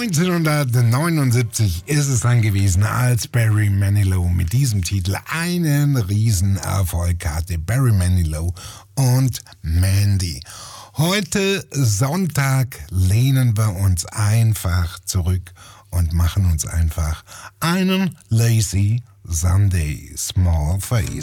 1979 ist es dann gewesen, als Barry Manilow mit diesem Titel einen Riesenerfolg hatte. Barry Manilow und Mandy. Heute Sonntag lehnen wir uns einfach zurück und machen uns einfach einen Lazy Sunday Small Face.